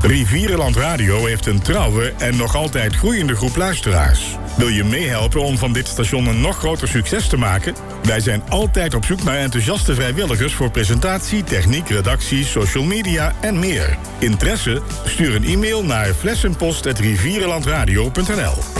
Rivierenland Radio heeft een trouwe en nog altijd groeiende groep luisteraars. Wil je meehelpen om van dit station een nog groter succes te maken? Wij zijn altijd op zoek naar enthousiaste vrijwilligers voor presentatie, techniek, redactie, social media en meer. Interesse? Stuur een e-mail naar flessenpost@rivierenlandradio.nl.